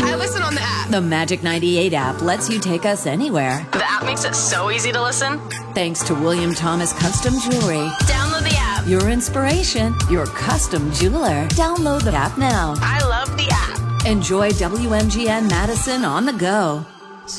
I listen on the app. The Magic 98 app lets you take us anywhere. The app makes it so easy to listen. Thanks to William Thomas Custom Jewelry. Download the app. Your inspiration, your custom jeweler. Download the app now. I love the app. Enjoy WMGN Madison on the go.